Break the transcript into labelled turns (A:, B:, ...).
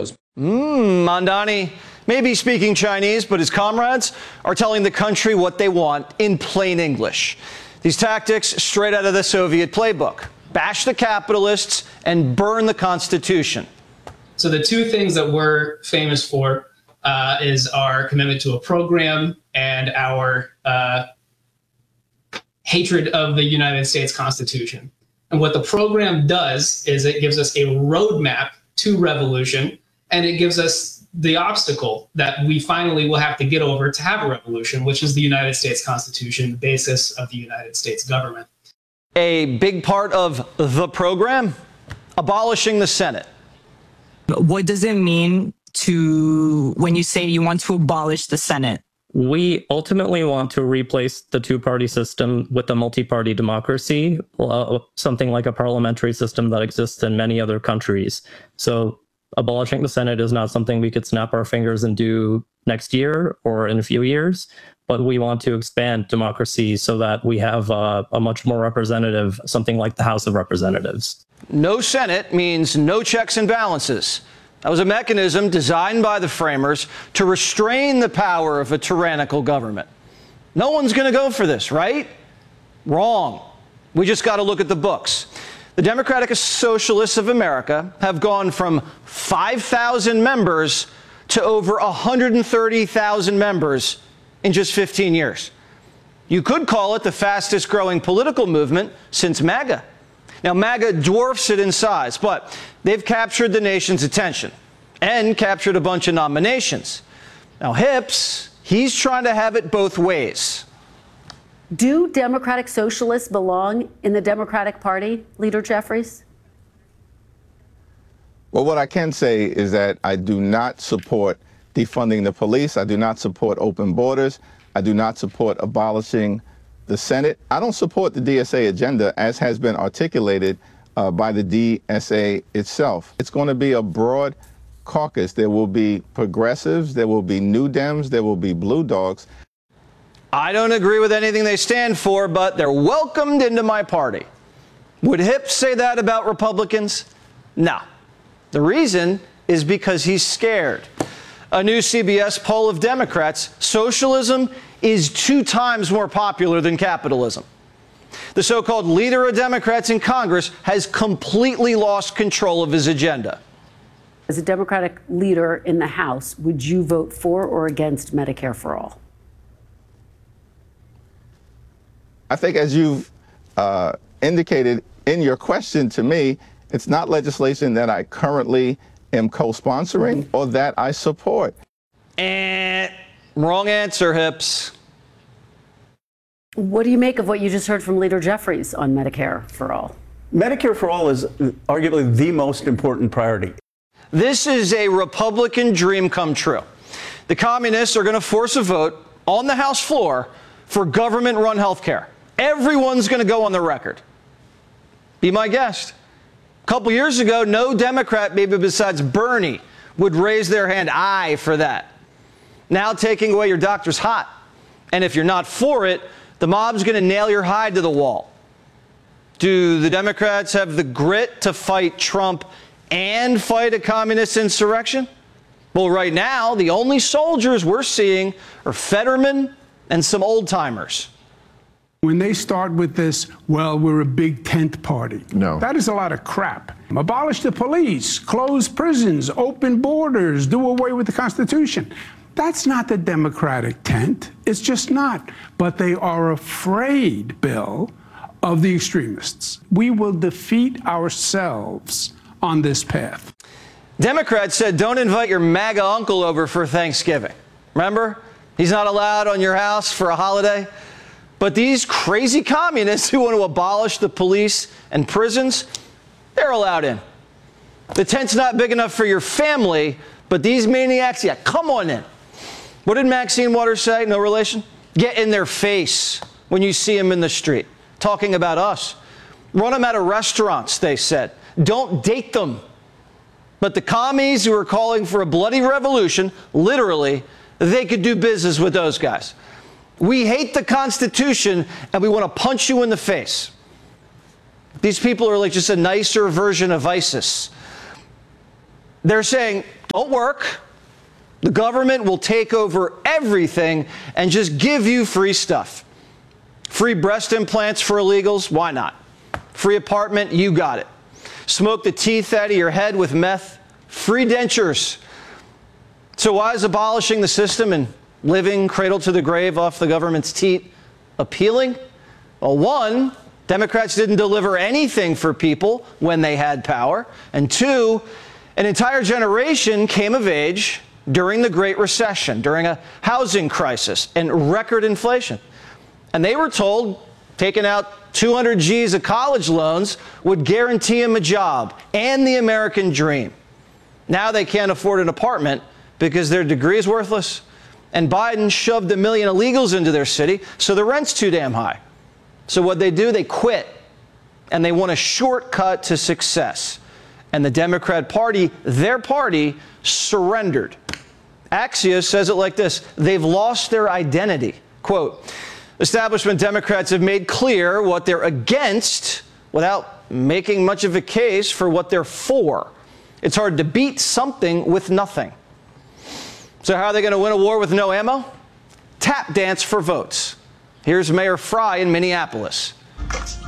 A: laws.
B: Mamdani may be speaking Chinese, but his comrades are telling the country what they want in plain English. These tactics straight out of the Soviet playbook. Bash the capitalists and burn the Constitution.
C: So the two things that we're famous for is our commitment to a program and our hatred of the United States Constitution. And what the program does is it gives us a roadmap to revolution, and it gives us the obstacle that we finally will have to get over to have a revolution, which is the United States Constitution, the basis of the United States government.
B: A big part of the program, abolishing the Senate.
D: What does it mean when you say you want to abolish the Senate?
E: We ultimately want to replace the two-party system with a multi-party democracy, something like a parliamentary system that exists in many other countries. So abolishing the Senate is not something we could snap our fingers and do next year or in a few years, but we want to expand democracy so that we have a much more representative, something like the House of Representatives.
B: No Senate means no checks and balances. That was a mechanism designed by the framers to restrain the power of a tyrannical government. No one's going to go for this, right? Wrong. We just got to look at the books. The Democratic Socialists of America have gone from 5,000 members to over 130,000 members in just 15 years. You could call it the fastest growing political movement since MAGA. Now, MAGA dwarfs it in size, but they've captured the nation's attention and captured a bunch of nominations. Now, Hips, he's trying to have it both ways.
F: Do Democratic Socialists belong in the Democratic Party, Leader Jeffries?
G: Well, what I can say is that I do not support defunding the police. I do not support open borders. I do not support abolishing the Senate. I don't support the DSA agenda as has been articulated by the DSA itself. It's going to be a broad caucus. There will be progressives, there will be New Dems, there will be Blue Dogs.
B: I don't agree with anything they stand for, but they're welcomed into my party. Would Hips say that about Republicans? No. The reason is because he's scared. A new CBS poll of Democrats, socialism is 2 times more popular than capitalism. The so-called leader of Democrats in Congress has completely lost control of his agenda.
F: As a Democratic leader in the House, would you vote for or against Medicare for All?
G: I think as you've indicated in your question to me, it's not legislation that I currently am co-sponsoring or that I support.
B: Wrong answer, Hips.
F: What do you make of what you just heard from Leader Jeffries on Medicare for All?
H: Medicare for All is arguably the most important priority.
B: This is a Republican dream come true. The communists are going to force a vote on the House floor for government-run health care. Everyone's going to go on the record. Be my guest. A couple years ago, no Democrat, maybe besides Bernie, would raise their hand, aye, for that. Now taking away your doctor's hot. And if you're not for it, the mob's going to nail your hide to the wall. Do the Democrats have the grit to fight Trump and fight a communist insurrection? Well, right now, the only soldiers we're seeing are Fetterman and some old-timers.
I: When they start with this, well, we're a big tent party.
G: No.
I: That is a lot of crap. Abolish the police, close prisons, open borders, do away with the Constitution. That's not the Democratic tent. It's just not. But they are afraid, Bill, of the extremists. We will defeat ourselves on this path.
B: Democrats said don't invite your MAGA uncle over for Thanksgiving. Remember? He's not allowed on your house for a holiday. But these crazy communists who want to abolish the police and prisons, they're allowed in. The tent's not big enough for your family, but these maniacs, yeah, come on in. What did Maxine Waters say? No relation? Get in their face when you see them in the street, talking about us. Run them out of restaurants, they said. Don't date them. But the commies who are calling for a bloody revolution, literally, they could do business with those guys. We hate the Constitution, and we want to punch you in the face. These people are like just a nicer version of ISIS. They're saying, Don't work. The government will take over everything and just give you free stuff. Free breast implants for illegals? Why not? Free apartment? You got it. Smoke the teeth out of your head with meth? Free dentures. So why is abolishing the system and living cradle to the grave off the government's teat appealing? Well, one, Democrats didn't deliver anything for people when they had power. And two, an entire generation came of age during the Great Recession, during a housing crisis and record inflation. And they were told taking out 200 G's of college loans would guarantee them a job and the American dream. Now they can't afford an apartment because their degree is worthless. And Biden shoved 1 million illegals into their city, so the rent's too damn high. So what they do, they quit. And they want a shortcut to success. And the Democrat Party, their party, surrendered. Axios says it like this: they've lost their identity. Quote, establishment Democrats have made clear what they're against without making much of a case for what they're for. It's hard to beat something with nothing. So how are they going to win a war with no ammo? Tap dance for votes. Here's Mayor Fry in Minneapolis.